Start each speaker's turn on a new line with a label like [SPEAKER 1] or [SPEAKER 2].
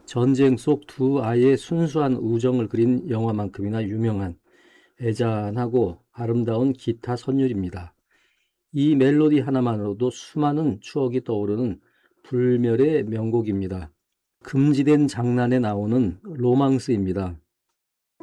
[SPEAKER 1] 전쟁 속 두 아이의 순수한 우정을 그린 영화만큼이나 유명한 애잔하고 아름다운 기타 선율입니다. 이 멜로디 하나만으로도 수많은 추억이 떠오르는 불멸의 명곡입니다. 금지된 장난에 나오는 로망스입니다.